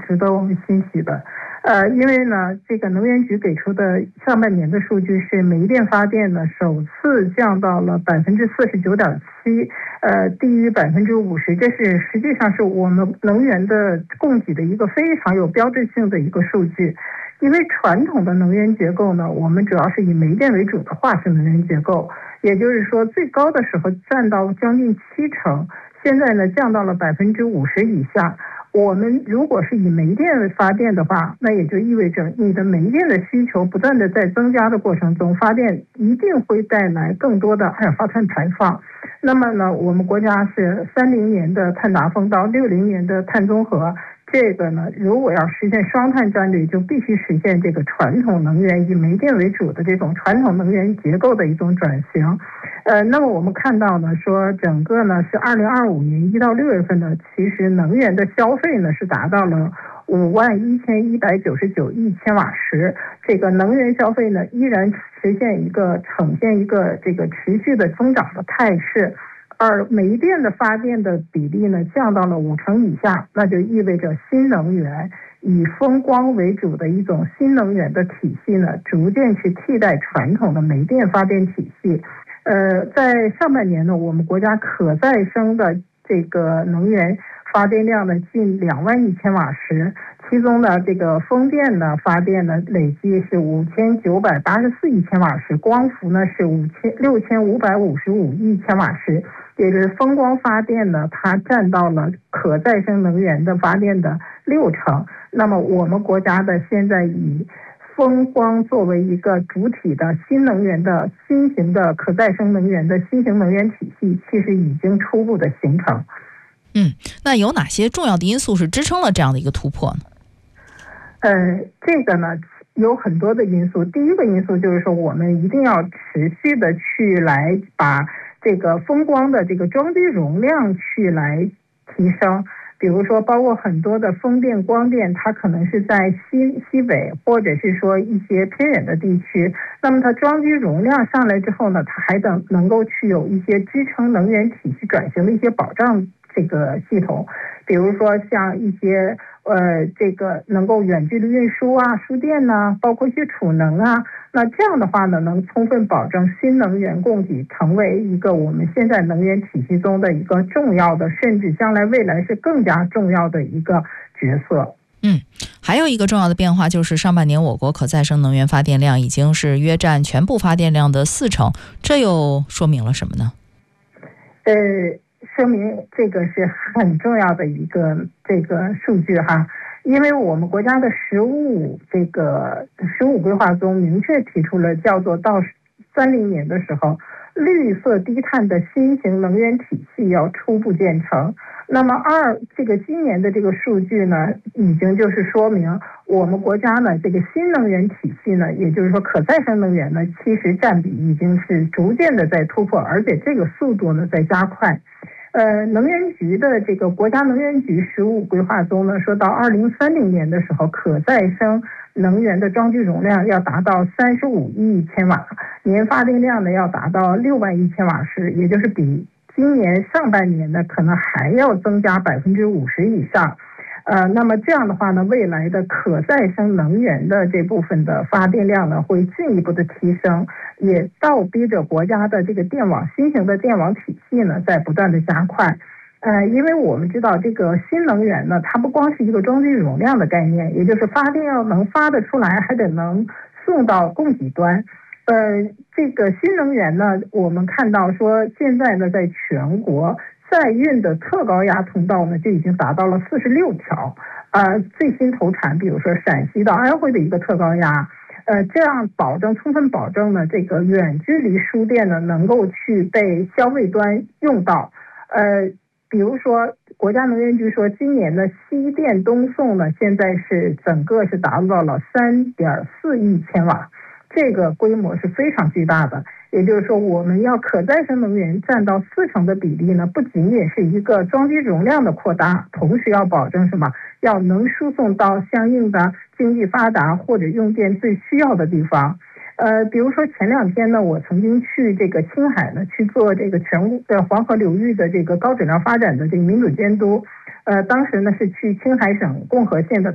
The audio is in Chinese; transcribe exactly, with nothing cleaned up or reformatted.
值得我们欣喜的。呃，因为呢，这个能源局给出的上半年的数据是煤电发电呢首次降到了百分之四十九点七，呃，低于百分之五十，这是实际上是我们能源的供给的一个非常有标志性的一个数据。因为传统的能源结构呢，我们主要是以煤电为主的化石能源结构，也就是说最高的时候占到将近七成，现在呢降到了百分之五十以下。我们如果是以煤电发电的话，那也就意味着你的煤电的需求不断的在增加的过程中，发电一定会带来更多的二氧化碳排放。那么呢，我们国家是三零年的碳达峰到六零年的碳中和，这个呢，如果要实现双碳战略，就必须实现这个传统能源以煤电为主的这种传统能源结构的一种转型。呃，那么我们看到呢，说整个呢是二零二五年一到六月份呢，其实能源的消费呢是达到了五万一千一百九十九亿千瓦时，这个能源消费呢依然实现一个呈现一个这个持续的增长的态势。而煤电的发电的比例呢降到了五成以下，那就意味着新能源以风光为主的一种新能源的体系呢，逐渐去替代传统的煤电发电体系。呃，在上半年呢，我们国家可再生的这个能源发电量呢近两万亿千瓦时，其中呢这个风电呢发电呢累计是五千九百八十四亿千瓦时，光伏呢是五千六千五百五十五亿千瓦时，也就是风光发电呢它占到了可再生能源的发电的六成。那么我们国家的现在以风光作为一个主体的新能源的新型的可再生能源的新型能源体系，其实已经初步的形成。 嗯，那有哪些重要的因素是支撑了这样的一个突破呢？ 呃，这个呢有很多的因素。第一个因素就是说，我们一定要持续的去来把这个风光的这个装机容量去来提升。比如说包括很多的风电光电，它可能是在西西北或者是说一些偏远的地区，那么它装机容量上来之后呢，它还等能够去有一些支撑能源体系转型的一些保障这个系统。比如说像一些呃这个能够远距离运输啊、输电呐、包括一些储能啊，那这样的话呢，能充分保证新能源供给成为一个我们现在能源体系中的一个重要的，甚至将来未来是更加重要的一个角色。 嗯，还有一个重要的变化就是上半年我国可再生能源发电量已经是约占全部发电量的四成，这又说明了什么呢？ 呃，说明这个是很重要的一个这个数据哈。因为我们国家的“十五”这个“十五”规划中明确提出了叫做到三零年的时候，绿色低碳的新型能源体系要初步建成。那么二这个今年的这个数据呢，已经就是说明我们国家呢这个新能源体系呢，也就是说可再生能源呢，其实占比已经是逐渐的在突破，而且这个速度呢在加快。呃，能源局的这个国家能源局“十五”规划中呢，说到二零三零年的时候，可再生能源的装机容量要达到三十五亿千瓦，年发电量呢要达到六万亿千瓦时，也就是比今年上半年呢可能还要增加百分之五十以上。呃，那么这样的话呢，未来的可再生能源的这部分的发电量呢，会进一步的提升，也倒逼着国家的这个电网新型的电网体系呢，在不断的加快。呃，因为我们知道这个新能源呢，它不光是一个装机容量的概念，也就是发电要能发得出来，还得能送到供给端。呃，这个新能源呢，我们看到说现在呢，在全国在运的特高压通道呢，就已经达到了四十六条。呃，最新投产，比如说陕西到安徽的一个特高压，呃，这样保证充分保证呢，这个远距离输电呢，能够去被消费端用到。呃，比如说国家能源局说，今年的西电东送呢，现在是整个是达到了三点四亿千瓦。这个规模是非常巨大的，也就是说，我们要可再生能源占到四成的比例呢，不仅仅是一个装机容量的扩大，同时要保证什么？要能输送到相应的经济发达或者用电最需要的地方。呃，比如说前两天呢，我曾经去这个青海呢去做这个全国的黄河流域的这个高质量发展的这个民主监督。呃，当时呢是去青海省共和县的